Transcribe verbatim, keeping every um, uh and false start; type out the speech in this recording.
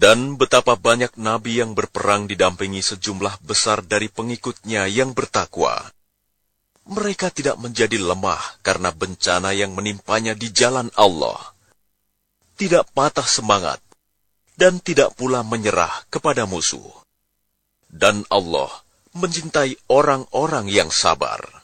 Dan betapa banyak nabi yang berperang didampingi sejumlah besar dari pengikutnya yang bertakwa. Mereka tidak menjadi lemah karena bencana yang menimpanya di jalan Allah. Tidak patah semangat, dan tidak pula menyerah kepada musuh. Dan Allah mencintai orang-orang yang sabar.